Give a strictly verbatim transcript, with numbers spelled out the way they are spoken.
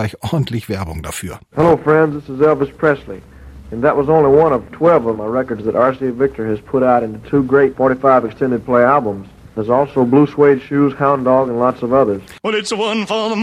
Frankreich ordentlich Werbung dafür. Hello friends, this is Elvis Presley. And that was only one of twelve of my records that R C A Victor has put out into two great forty-five extended play albums. There's also Blue Suede Shoes, Hound Dog, and lots of others. Well, it's one for the